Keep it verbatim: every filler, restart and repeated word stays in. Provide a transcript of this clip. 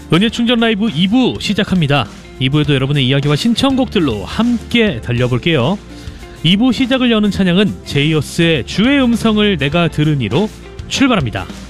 은혜충전 라이브 이 부 시작합니다. 이 부에도 여러분의 이야기와 신청곡들로 함께 달려볼게요. 이 부 시작을 여는 찬양은 제이어스의 주의 음성을 내가 들으니로 출발합니다.